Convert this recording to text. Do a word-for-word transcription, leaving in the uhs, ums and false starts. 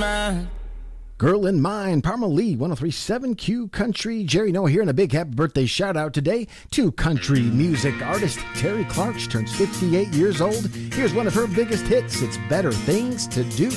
mind. Girl in Mine, Parma Lee, one oh three point seven Q Country. Jerry Noah here, and a big happy birthday shout out today to country music artist Terry Clark. She turns fifty-eight years old. Here's one of her biggest hits. It's Better Things to Do.